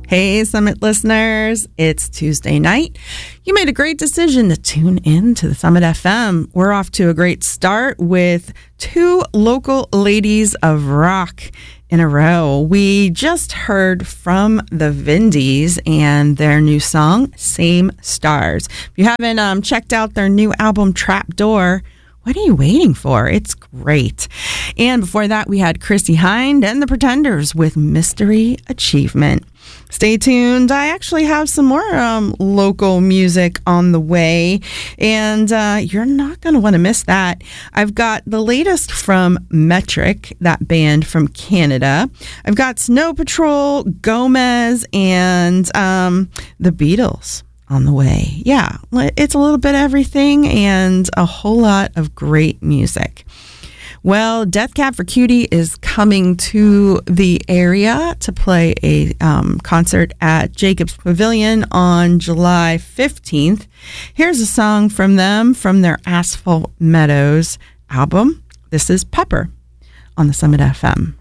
Hey, Summit listeners, it's Tuesday night. You made a great decision to tune in to the Summit FM. We're off to a great start with two local ladies of rock in a row. We just heard from the Vindies and their new song, Same Stars. If you haven't checked out their new album, Trapdoor, what are you waiting for? It's great. And before that, we had Chrissie Hynde and the Pretenders with Mystery Achievement. Stay tuned. I actually have some more local music on the way, and you're not going to want to miss that. I've got the latest from Metric, that band from Canada. I've got Snow Patrol, Gomez, and the Beatles on the way. Yeah, it's a little bit of everything and a whole lot of great music. Well, Death Cab for Cutie is coming to the area to play a concert at Jacobs Pavilion on July 15th. Here's a song from them from their Asphalt Meadows album. This is Pepper on the Summit FM.